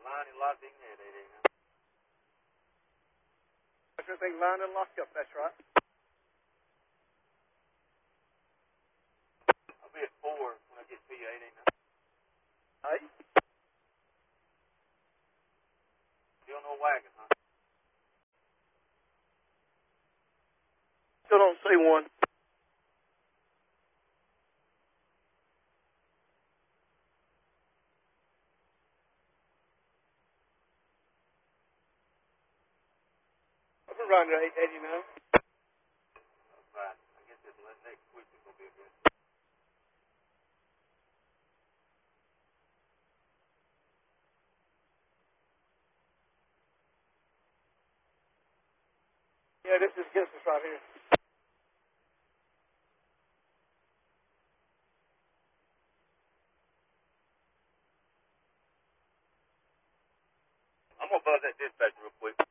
line and locked in there, they didn't. Everything lined and locked up, that's right. I'll be at 4 when I get to you, 8. Hey? Still no wagon, huh? Still don't see one. I've been running to 89. Right. I guess this next week is going to be a good. Yeah, this is Gibson's right here. I'm going to buzz that dispatcher real quick.